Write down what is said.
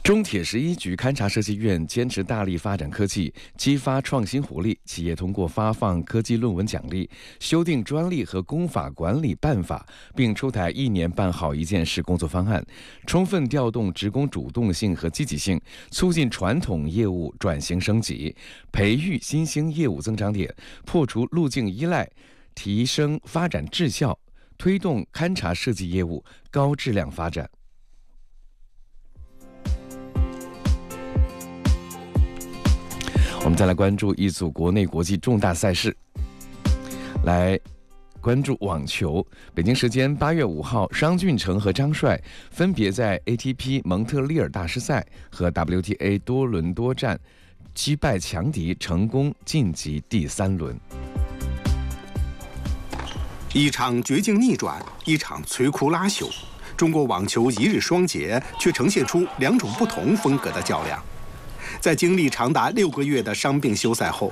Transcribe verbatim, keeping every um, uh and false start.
中铁十一局勘察设计院坚持大力发展科技，激发创新活力。企业通过发放科技论文奖励、修订专利和公法管理办法，并出台一年办好一件事工作方案，充分调动职工主动性和积极性，促进传统业务转型升级，培育新兴业务增长点，破除路径依赖，提升发展质效，推动勘察设计业务高质量发展。我们再来关注一组国内国际重大赛事，来关注网球。北京时间八月五号，商俊成和张帅分别在 A T P 蒙特利尔大师赛和 W T A 多伦多站击败强敌，成功晋级第三轮。 一场绝境逆转，一场摧枯拉朽，中国网球一日双节却呈现出两种不同风格的较量。在经历长达六个月的伤病休赛后，